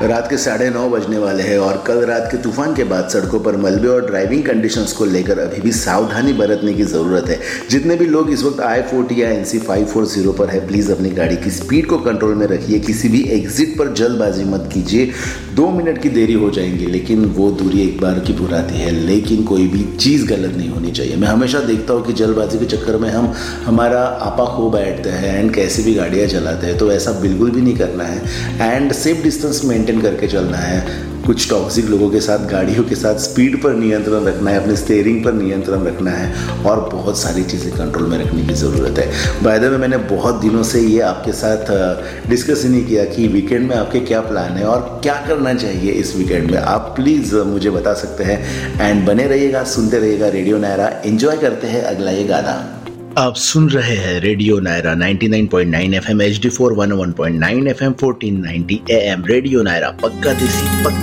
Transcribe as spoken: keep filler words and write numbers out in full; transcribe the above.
रात के साढ़े नौ बजने वाले हैं और कल रात के तूफान के बाद सड़कों पर मलबे और ड्राइविंग कंडीशंस को लेकर अभी भी सावधानी बरतने की ज़रूरत है। जितने भी लोग इस वक्त आई फोर्टी या एन सी फाइव फोर्टी पर है, प्लीज़ अपनी गाड़ी की स्पीड को कंट्रोल में रखिए। किसी भी एग्जिट पर जल्दबाजी मत कीजिए। दो मिनट की देरी हो जाएंगी, लेकिन वो दूरी एक बार की बुराती है, लेकिन कोई भी चीज़ गलत नहीं होनी चाहिए। मैं हमेशा देखता हूँ कि जल्दबाजी के चक्कर में हम हमारा आपा खो बैठते हैं एंड कैसे भी गाड़ियाँ चलाते हैं, तो ऐसा बिल्कुल भी नहीं करना है एंड सेफ डिस्टेंस मेंटेन करके चलना है। कुछ टॉक्सिक लोगों के साथ, गाड़ियों के साथ स्पीड पर नियंत्रण रखना है, अपने स्टीयरिंग पर नियंत्रण रखना है और बहुत सारी चीज़ें कंट्रोल में रखने की ज़रूरत है। बाय द वे, मैंने बहुत दिनों से ये आपके साथ डिस्कस ही नहीं किया कि वीकेंड में आपके क्या प्लान है और क्या करना चाहिए इस वीकेंड में। आप प्लीज़ मुझे बता सकते हैं एंड बने रहिएगा, सुनते रहिएगा रेडियो नायरा। एंजॉय करते हैं अगला ये गाना। आप सुन रहे हैं radio Naira ninety nine point nine FM, H D four one O one point nine FM, fourteen ninety am. Radio Naira, पक्का देसी पक्का